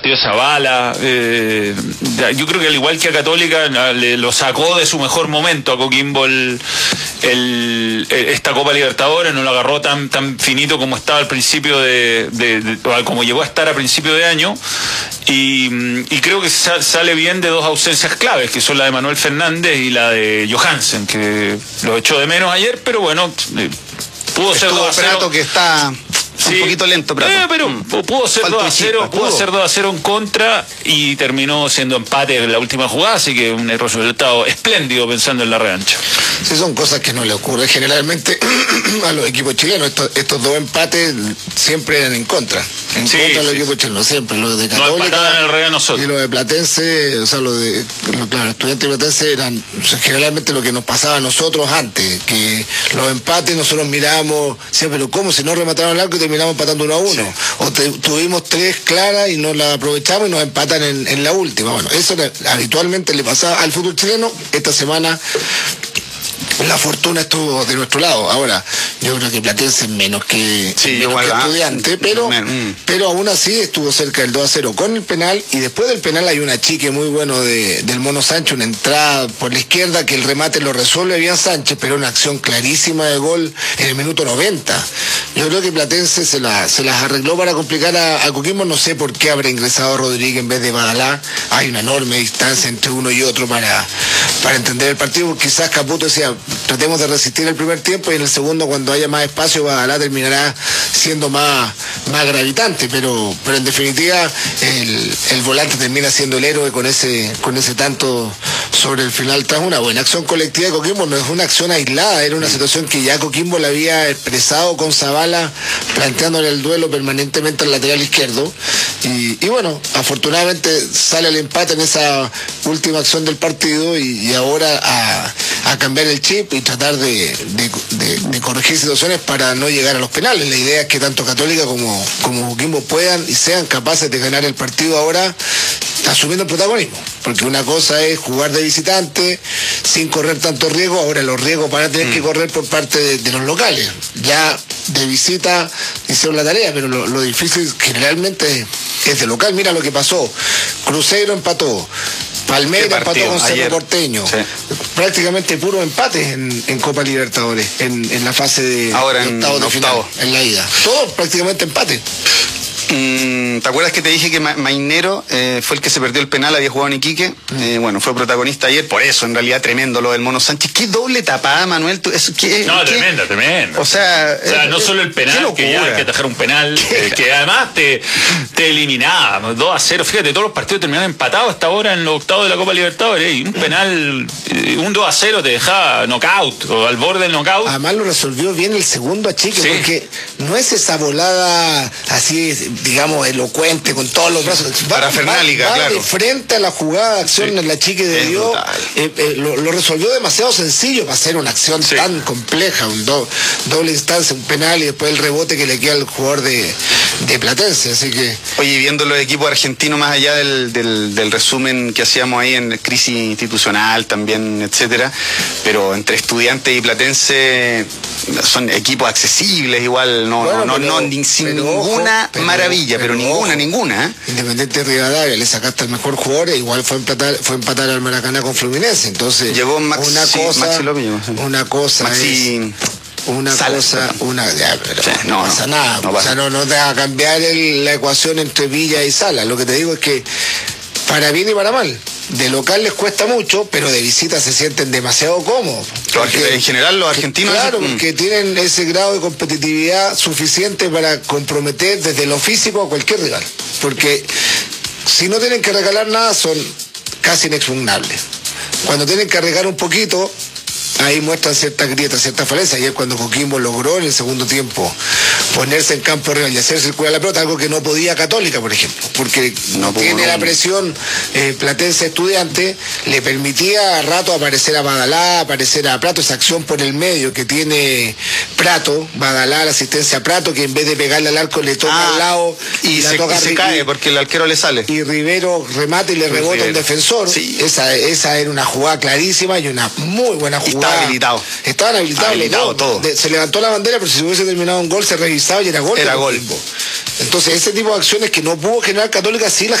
partido de Zavala. Yo creo que al igual que a Católica lo sacó de su mejor momento a Coquimbo esta Copa Libertadores, no lo agarró tan finito como estaba al principio como llegó a estar a principio de año, y creo que sale bien de dos ausencias claves, que son la de Manuel Fernández y la de Johansen, que lo echó de menos ayer, pero bueno, pudo ser 2-0. Prato, que está un poquito lento, Prato. Pero pudo ser 2-0 en contra, y terminó siendo empate en la última jugada, así que un resultado espléndido pensando en la revancha. Sí, son cosas que no le ocurren generalmente a los equipos chilenos. Estos dos empates siempre eran en contra. Contra de los equipos chilenos, siempre. Los de Católica en el Real nosotros. Y los de Platense, o sea, claro, Estudiantes de Platense eran generalmente lo que nos pasaba a nosotros antes, que los empates nosotros mirábamos siempre, ¿cómo? Si no remataron el arco y terminamos empatando 1-1. Sí. O tuvimos 3 claras y no las aprovechamos y nos empatan en la última. Bueno, eso habitualmente le pasaba al fútbol chileno. Esta semana la fortuna estuvo de nuestro lado. Ahora, yo creo que Platense menos que Estudiante, pero aún así estuvo cerca del 2-0 con el penal, y después del penal hay un achique muy bueno del Mono Sánchez, una entrada por la izquierda que el remate lo resuelve bien Sánchez, pero una acción clarísima de gol en el minuto 90. Yo creo que Platense se las arregló para complicar a Coquimbo. No sé por qué habrá ingresado Rodríguez en vez de Badalá. Hay una enorme distancia entre uno y otro para entender el partido. Quizás Caputo decía, tratemos de resistir el primer tiempo, y en el segundo, cuando haya más espacio, Badalá terminará siendo más gravitante, pero en definitiva el volante termina siendo el héroe con ese tanto sobre el final, tras una buena acción colectiva de Coquimbo. No es una acción aislada, era una situación que ya Coquimbo la había expresado con Zavala, planteándole el duelo permanentemente al lateral izquierdo, y bueno, afortunadamente sale el empate en esa última acción del partido, y ahora a cambiar el chip y tratar de corregir situaciones para no llegar a los penales. La idea es que tanto Católica como Coquimbo puedan y sean capaces de ganar el partido ahora, asumiendo el protagonismo, porque una cosa es jugar de visitante sin correr tanto riesgo. Ahora los riesgos van a tener que correr por parte de los locales. Ya de visita hicieron la tarea, pero lo difícil generalmente es de local. Mira lo que pasó: Cruzeiro empató, Palmeiras empató con Cerro Porteño. Sí. Prácticamente puro empate en Copa Libertadores, en la fase de octavos de final, en la ida. Todo prácticamente empate. ¿Te acuerdas que te dije que Mainero fue el que se perdió el penal, había jugado en Iquique? Bueno, fue protagonista ayer, por eso en realidad tremendo lo del Mono Sánchez. Qué doble tapada, Manuel. Tremenda. O sea, no solo el penal, que ya hay que atajar un penal, que además te eliminaba 2-0. Fíjate, todos los partidos terminaron empatados hasta ahora en los octavos de la Copa Libertadores, y un penal, un 2-0 te dejaba knockout, o al borde del knockout. Además lo resolvió bien el segundo achique, porque no es esa volada así, digamos, elocuente, con todos los brazos. Parafernálica, claro. De frente a la jugada de acción en la chique de Dios. Lo resolvió demasiado sencillo para hacer una acción tan compleja, doble instancia, un penal, y después el rebote que le queda al jugador de Platense. Así que... Oye, viendo los equipos argentinos, más allá del resumen que hacíamos ahí en crisis institucional también, etcétera, pero entre Estudiantes y Platense son equipos accesibles igual, sin ninguna maravilla, pero ninguna. Independiente de Rivadavia, le sacaste al mejor jugador, igual fue empatar al Maracaná con Fluminense. Entonces, llegó Maxi López, una cosa Maxi... Una Sala, cosa, pero no pasa nada. No pasa. O sea, no te va a cambiar la ecuación entre Villa y Sala. Lo que te digo es que, para bien y para mal, de local les cuesta mucho, pero de visita se sienten demasiado cómodos. En general los argentinos... Claro, porque tienen ese grado de competitividad suficiente para comprometer desde lo físico a cualquier rival. Porque si no tienen que regalar nada, son casi inexpugnables. Cuando tienen que arriesgar un poquito, ahí muestran ciertas grietas, ciertas falencias. Ayer, cuando Coquimbo logró en el segundo tiempo ponerse en campo real y hacer circular la pelota, algo que no podía Católica, por ejemplo, porque no tiene la presión Platense Estudiante, le permitía a rato aparecer a Badalá, aparecer a Prato, esa acción por el medio que tiene Prato, Badalá, la asistencia a Prato, que en vez de pegarle al arco le toca al lado y se cae porque el arquero le sale. Y Rivero remata y le rebota un defensor. Sí. Esa era una jugada clarísima y una muy buena jugada. Estaban habilitados todos. Se levantó la bandera, pero si hubiese terminado un gol se revisaba y era gol. Era gol. Entonces, ese tipo de acciones que no pudo generar Católica, sí las